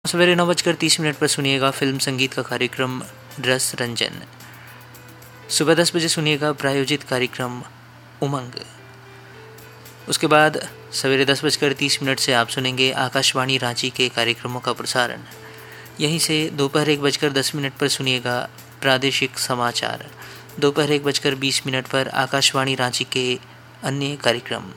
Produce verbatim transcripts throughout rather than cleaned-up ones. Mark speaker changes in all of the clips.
Speaker 1: सवेरे नौ बजकर तीस मिनट पर सुनिएगा फिल्म संगीत का कार्यक्रम रस रंजन। सुबह दस बजे सुनिएगा प्रायोजित कार्यक्रम उमंग। उसके बाद सवेरे दस बजकर तीस मिनट से आप सुनेंगे आकाशवाणी रांची के कार्यक्रमों का प्रसारण। यहीं से दोपहर एक बजकर दस मिनट पर सुनिएगा प्रादेशिक समाचार। दोपहर एक बजकर बीस मिनट पर आकाशवाणी रांची के अन्य कार्यक्रम।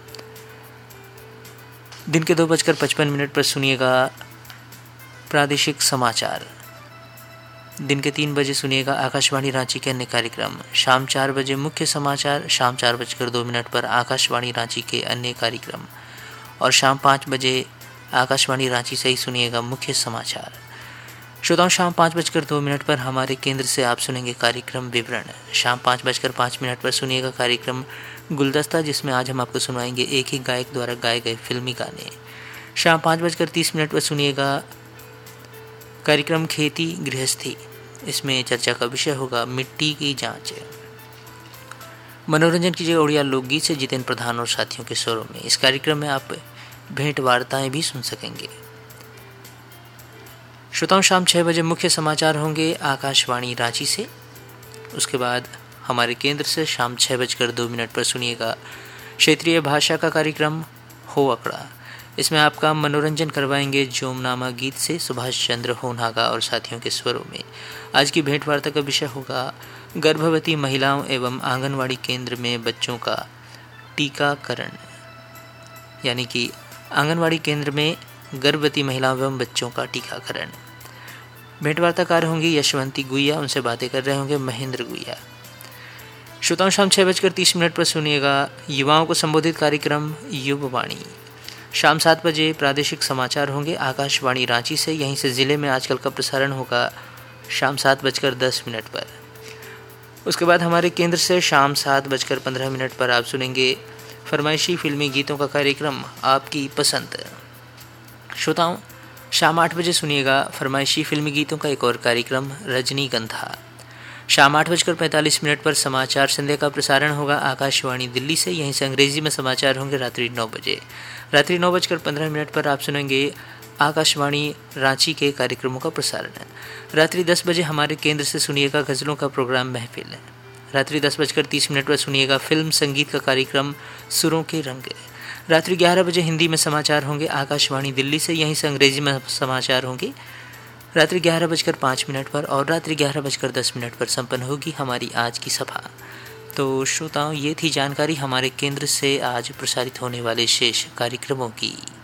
Speaker 1: दिन के दो बजकर पचपन मिनट पर सुनिएगा प्रादेशिक समाचार। दिन के तीन बजे सुनिएगा आकाशवाणी रांची के अन्य कार्यक्रम। शाम चार बजे मुख्य समाचार। शाम चार बजकर दो मिनट पर आकाशवाणी रांची के अन्य कार्यक्रम और शाम पाँच बजे आकाशवाणी रांची से ही सुनिएगा मुख्य समाचार। श्रोताओं, शाम पाँच बजकर दो मिनट पर हमारे केंद्र से आप सुनेंगे कार्यक्रम विवरण। शाम पाँच बजकर पाँच मिनट पर सुनिएगा कार्यक्रम गुलदस्ता, जिसमें आज हम आपको सुनवाएंगे एक ही गायक द्वारा गाए गए फिल्मी गाने। शाम पाँच बजकर तीस मिनट पर सुनिएगा कार्यक्रम खेती गृहस्थी। इसमें चर्चा का विषय होगा मिट्टी की जांच। मनोरंजन कीजिए उड़िया लोकगीत से जितेंद्र प्रधान और साथियों के स्वरों में। इस कार्यक्रम में आप भेंट वार्ताएं भी सुन सकेंगे। श्रोताओं, शाम छः बजे मुख्य समाचार होंगे आकाशवाणी रांची से। उसके बाद हमारे केंद्र से शाम छः बजकर दो मिनट पर सुनिएगा क्षेत्रीय भाषा का कार्यक्रम हो अकड़ा। इसमें आपका मनोरंजन करवाएंगे जोमनामा गीत से सुभाष चंद्र होनागा और साथियों के स्वरों में। आज की भेंट वार्ता का विषय होगा गर्भवती महिलाओं एवं आंगनवाड़ी केंद्र में बच्चों का टीकाकरण, यानी कि आंगनवाड़ी केंद्र में गर्भवती महिलाओं एवं बच्चों का टीकाकरण। भेंट वार्ताकार होंगी यशवंती गुइया, उनसे बातें कर रहे होंगे महेंद्र गुइया। श्रोताओं, शाम छः बजकर तीस मिनट पर सुनिएगा युवाओं को संबोधित कार्यक्रम युववाणी। शाम सात बजे प्रादेशिक समाचार होंगे आकाशवाणी रांची से। यहीं से ज़िले में आजकल का प्रसारण होगा शाम सात बजकर दस मिनट पर। उसके बाद हमारे केंद्र से शाम सात बजकर पंद्रह मिनट पर आप सुनेंगे फरमाइशी फिल्मी गीतों का कार्यक्रम आपकी पसंद। श्रोताओं, शाम आठ बजे सुनिएगा फरमाइशी फिल्मी गीतों का एक और कार्यक्रम रजनीगंधा। शाम आठ बजकर पैंतालीस मिनट पर समाचार संध्या का प्रसारण होगा आकाशवाणी दिल्ली से। यहीं से अंग्रेजी में समाचार होंगे रात्रि नौ बजे। रात्रि नौ बजकर पंद्रह मिनट पर आप सुनेंगे आकाशवाणी रांची के कार्यक्रमों का प्रसारण। रात्रि दस बजे हमारे केंद्र से सुनिएगा गज़लों का प्रोग्राम महफिल। रात्रि दस बजकर तीस मिनट पर सुनिएगा फिल्म संगीत का कार्यक्रम सुरों के रंग। रात्रि ग्यारह बजे हिंदी में समाचार होंगे आकाशवाणी दिल्ली से। यहीं से अंग्रेजी में समाचार होंगे रात्रि ग्यारह बजकर पाँच मिनट पर और रात्रि ग्यारह बजकर दस मिनट पर संपन्न होगी हमारी आज की सभा। तो श्रोताओं, ये थी जानकारी हमारे केंद्र से आज प्रसारित होने वाले शेष कार्यक्रमों की।